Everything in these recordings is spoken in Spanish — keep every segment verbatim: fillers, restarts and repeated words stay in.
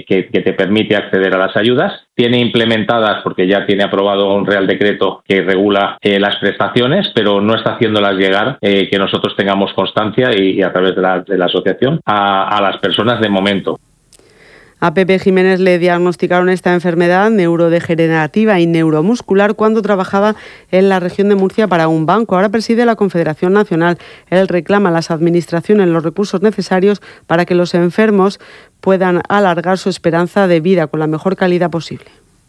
que, que te permite acceder a las ayudas. Tiene implementadas, porque ya tiene aprobado un Real Decreto que regula eh, las prestaciones, pero no está haciéndolas llegar, eh, que nosotros tengamos constancia y, y a través de la, de la asociación, a, a las personas de momento. A Pepe Jiménez le diagnosticaron esta enfermedad neurodegenerativa y neuromuscular cuando trabajaba en la región de Murcia para un banco. Ahora preside la Confederación Nacional. Él reclama a las administraciones los recursos necesarios para que los enfermos puedan alargar su esperanza de vida con la mejor calidad posible.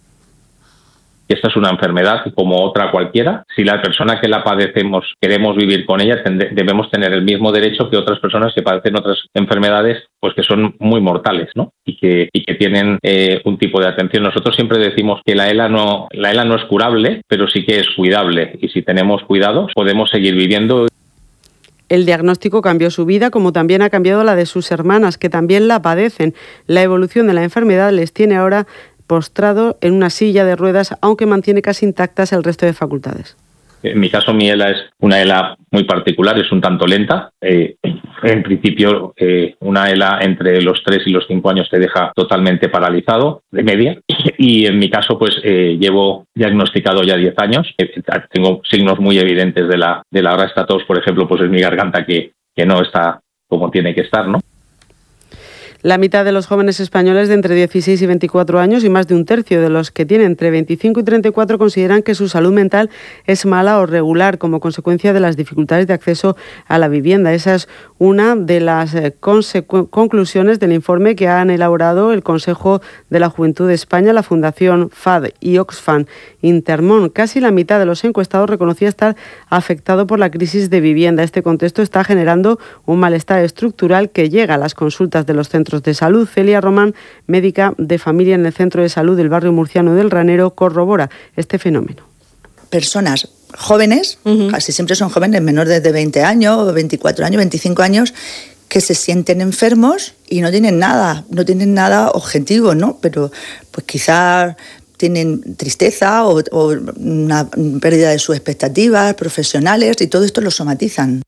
Esta es una enfermedad como otra cualquiera. Si la persona que la padecemos queremos vivir con ella, debemos tener el mismo derecho que otras personas que padecen otras enfermedades, pues que son muy mortales, ¿no? Y que, y que tienen eh, un tipo de atención. Nosotros siempre decimos que la ELA no, la ELA no es curable, pero sí que es cuidable. Y si tenemos cuidados, podemos seguir viviendo. El diagnóstico cambió su vida, como también ha cambiado la de sus hermanas, que también la padecen. La evolución de la enfermedad les tiene ahora postrado en una silla de ruedas, aunque mantiene casi intactas el resto de facultades. En mi caso, mi ELA es una ELA muy particular, es un tanto lenta. Eh, en principio, eh, una ELA entre los tres y los cinco años te deja totalmente paralizado, de media. Y en mi caso, pues eh, llevo diagnosticado ya diez años. Eh, tengo signos muy evidentes de la, de la grasa tos, por ejemplo, pues es mi garganta que, que no está como tiene que estar, ¿no? La mitad de los jóvenes españoles de entre dieciséis y veinticuatro años y más de un tercio de los que tienen entre veinticinco y treinta y cuatro consideran que su salud mental es mala o regular como consecuencia de las dificultades de acceso a la vivienda. Esa es una de las consecu- conclusiones del informe que han elaborado el Consejo de la Juventud de España, la Fundación F A D y Oxfam Intermón. Casi la mitad de los encuestados reconocía estar afectado por la crisis de vivienda. Este contexto está generando un malestar estructural que llega a las consultas de los centros de salud. Celia Román, médica de familia en el Centro de Salud del barrio murciano del Ranero, corrobora este fenómeno. Personas jóvenes, uh-huh. casi siempre son jóvenes menores de veinte años, veinticuatro años, veinticinco años, que se sienten enfermos y no tienen nada, no tienen nada objetivo, ¿no? Pero pues quizás tienen tristeza o, o una pérdida de sus expectativas profesionales y todo esto lo somatizan.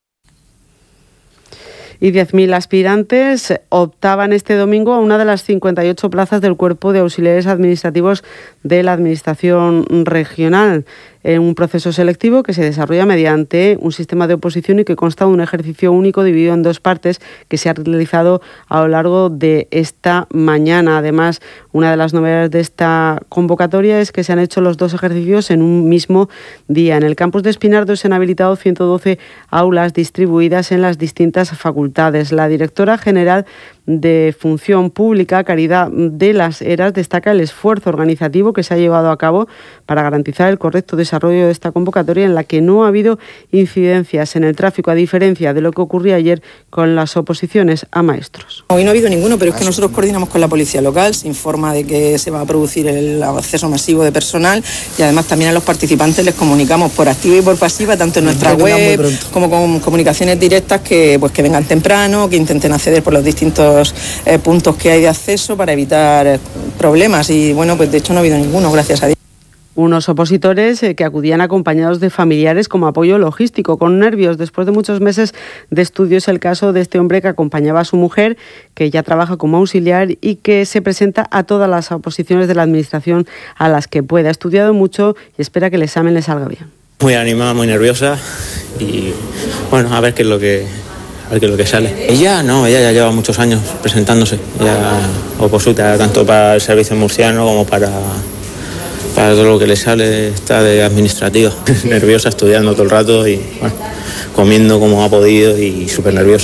Y diez mil aspirantes optaban este domingo a una de las cincuenta y ocho plazas del Cuerpo de Auxiliares Administrativos de la Administración Regional, en un proceso selectivo que se desarrolla mediante un sistema de oposición y que consta de un ejercicio único dividido en dos partes que se ha realizado a lo largo de esta mañana. Además, una de las novedades de esta convocatoria es que se han hecho los dos ejercicios en un mismo día. En el campus de Espinardo se han habilitado ciento doce aulas distribuidas en las distintas facultades. La directora general de Función Pública, Caridad de las Heras, destaca el esfuerzo organizativo que se ha llevado a cabo para garantizar el correcto desarrollo de esta convocatoria, en la que no ha habido incidencias en el tráfico, a diferencia de lo que ocurría ayer con las oposiciones a maestros. Hoy no ha habido ninguno, pero es que nosotros coordinamos con la Policía Local, se informa de que se va a producir el acceso masivo de personal y además también a los participantes les comunicamos por activa y por pasiva, tanto en nuestra web como con comunicaciones directas, que pues que vengan temprano, que intenten acceder por los distintos Eh, puntos que hay de acceso para evitar eh, problemas y bueno, pues de hecho no ha habido ninguno, gracias a Dios. Unos opositores eh, que acudían acompañados de familiares como apoyo logístico, con nervios. Después de muchos meses de estudio es el caso de este hombre que acompañaba a su mujer, que ya trabaja como auxiliar y que se presenta a todas las oposiciones de la Administración a las que puede. Ha estudiado mucho y espera que el examen le salga bien. Muy animada, muy nerviosa y bueno, a ver qué es lo que... a ver qué es lo que sale. Ella no, ella ya lleva muchos años presentándose, ya opositora tanto para el servicio murciano como para, para todo lo que le sale, está de administrativa. Nerviosa, estudiando todo el rato y bueno, comiendo como ha podido y súper nerviosa.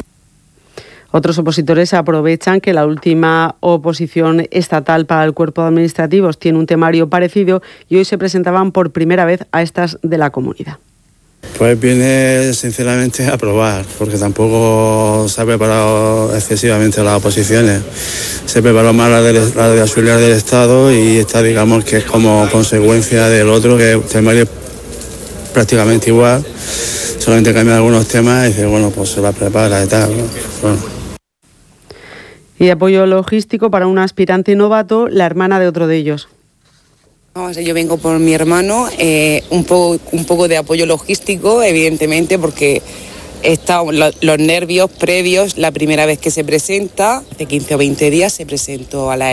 Otros opositores aprovechan que la última oposición estatal para el cuerpo de administrativos tiene un temario parecido y hoy se presentaban por primera vez a estas de la comunidad. Pues viene sinceramente a probar, porque tampoco se ha preparado excesivamente las oposiciones. Se preparó más la de, la de auxiliar del Estado y esta, digamos, que es como consecuencia del otro, que el temario es prácticamente igual, solamente cambian algunos temas y dice, bueno, pues se la prepara y tal, ¿no? Bueno. Y apoyo logístico para un aspirante novato, la hermana de otro de ellos. Yo vengo por mi hermano, eh, un, poco, un poco de apoyo logístico, evidentemente, porque están los nervios previos, la primera vez que se presenta, hace quince o veinte días se presentó a la